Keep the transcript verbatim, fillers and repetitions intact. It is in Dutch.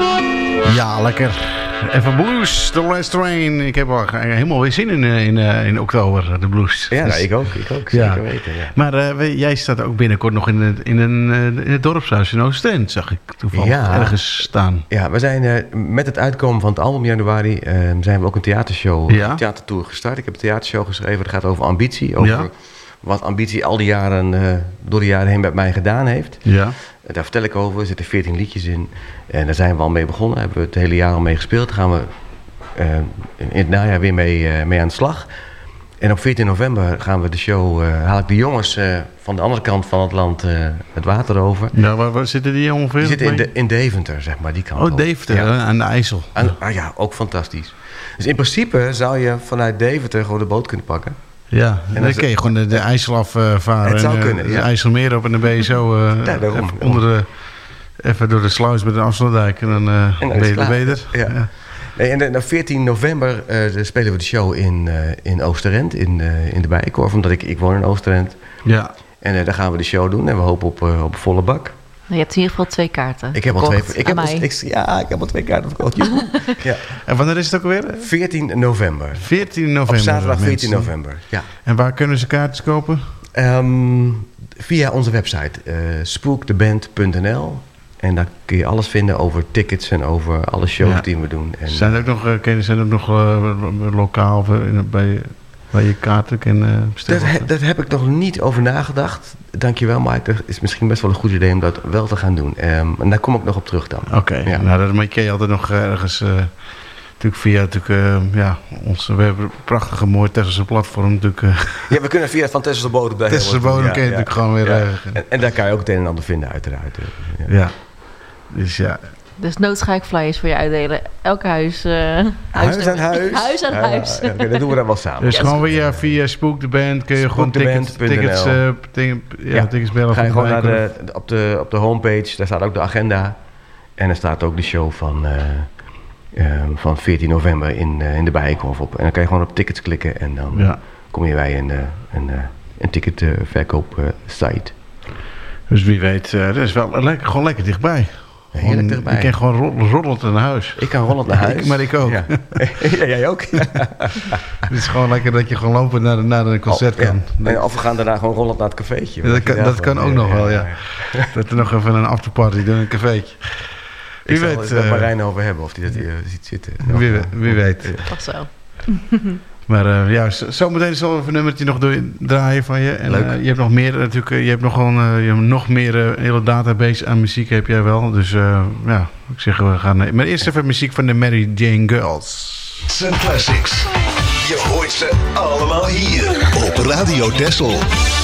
Ja, lekker. Even blues, The Last Train. Ik heb al helemaal weer zin in, in, in oktober, de blues. Ja, nou, ik ook. Ik ook, zeker ja. weten. Ja. Maar uh, jij staat ook binnenkort nog in, het, in, een, in het dorpshuis in Oostend, zag ik toevallig ja. ergens staan. Ja, we zijn uh, met het uitkomen van het album januari, uh, zijn we ook een theatershow, ja. een theatertour gestart. Ik heb een theatershow geschreven, dat gaat over ambitie, over ja. wat ambitie al die jaren, uh, door de jaren heen met mij gedaan heeft. Ja. Uh, daar vertel ik over, er zitten veertien liedjes in. En daar zijn we al mee begonnen, daar hebben we het hele jaar al mee gespeeld. Daar gaan we uh, in het najaar weer mee, uh, mee aan de slag. En op veertien november gaan we de show, uh, haal ik de jongens uh, van de andere kant van het land uh, het water over. Ja, waar, waar zitten die ongeveer? Die zitten in, de, in Deventer, zeg maar, die kant. Oh, Deventer, ja. Aan de IJssel. Aan, ah ja, ook fantastisch. Dus in principe zou je vanuit Deventer gewoon de boot kunnen pakken. Ja, en dan kun je gewoon de, de IJssel afvaren. Uh, het zou en, kunnen, uh, ja. de IJsselmeer op en dan ben je zo uh, ja, daarom, even, onder de, even door de sluis met de Afsluitdijk en dan, uh, en dan ben je er beter. Ja. Ja. Nee, en op veertien november uh, spelen we de show in, uh, in Oosterend, in, uh, in de Bijenkorf, omdat ik, ik woon in Oosterend. Ja. En uh, daar gaan we de show doen en we hopen op, uh, op volle bak. Je hebt in ieder geval twee kaarten. Ik heb al twee. Ik heb al, ik, ja, ik heb al twee kaarten verkocht. Ja. En wanneer is het ook alweer? veertien november. veertien november. Op zaterdag veertien november. Ja. En waar kunnen ze kaartjes kopen? Um, via onze website uh, spook the band punt n l. En daar kun je alles vinden over tickets en over alle shows ja. die we doen. En, zijn er ook nog, uh, zijn er ook nog uh, lokaal uh, bij, bij je kaarten kan uh, bestellen? Dat, he, dat heb ik nog niet over nagedacht. Dankjewel, Mike. Dat is misschien best wel een goed idee om dat wel te gaan doen. Um, en daar kom ik nog op terug dan. Oké, okay. ja. nou, dan kun je altijd nog ergens... Uh, natuurlijk via natuurlijk, uh, ja, ons, we hebben een prachtige mooie Tesselse platform. Natuurlijk, uh, ja, we kunnen via van Tesselse Bodem bij Tesselse Bodem ja, kun je ja, natuurlijk ja, gewoon weer... Ja. Uh, en, en daar kan je ook het een en ander vinden, uiteraard. Ja. ja. Dus ja... Dus noods ga ik flyers voor je uitdelen. Elk huis... Uh, huis, huis aan huis. Huis aan ja, huis. Ja, okay, dat doen we dan wel samen. Dus ja, gewoon via, via Spook the Band kun je Spook gewoon tickets, tickets, uh, ting, ja, ja. tickets bellen. Ga je gewoon naar de, op, de, op de homepage, daar staat ook de agenda. En er staat ook de show van, uh, uh, van veertien november in, uh, in de Bijenkorf op. En dan kan je gewoon op tickets klikken en dan ja. kom je bij een, uh, een, uh, een ticketverkoop uh, site. Dus wie weet, uh, dat is wel lekker, gewoon lekker dichtbij. Heerlijk dichtbij. Je kan gewoon rollend naar huis. Ik kan rollend naar huis. ik, maar ik ook. Ja, ja jij ook. Het is gewoon lekker dat je gewoon lopen naar, naar een concert oh, kan. Ja. En of we gaan daarna gewoon rollend naar het cafeetje. Ja, dat kan, dat kan ook ja, nog ja, wel, ja. ja. Dat er nog even een afterparty doen, een cafeetje. Wie ik weet... Ik zal het uh, Marijn over hebben, of hij dat hier uh, ziet zitten. Wie, wie weet. Ja. Toch zo. Maar uh, ja, zometeen zal even een nummertje nog draaien van je. En uh, je hebt nog meer natuurlijk, je hebt nog gewoon uh, je hebt nog meer uh, een hele database aan muziek heb jij wel. Dus uh, ja, ik zeg we gaan. Uh, maar eerst even muziek van de Mary Jane Girls. Sun Classics. Je hoort ze allemaal hier op Radio Texel.